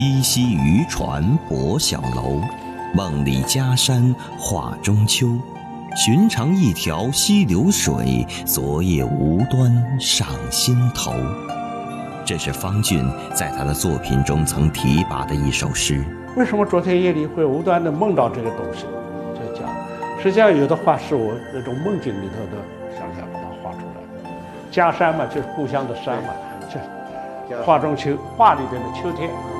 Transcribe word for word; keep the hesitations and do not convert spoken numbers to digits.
依稀渔船泊小楼，梦里家山画中秋。寻常一条溪流水，昨夜无端上心头。这是方俊在他的作品中曾提拔的一首诗。 为什么昨天夜里会无端的梦到这个东西？就讲，实际上有的画是我那种梦境里头的想象把它画出来的。家山嘛，就是故乡的山嘛，就画中秋，画里边的秋天。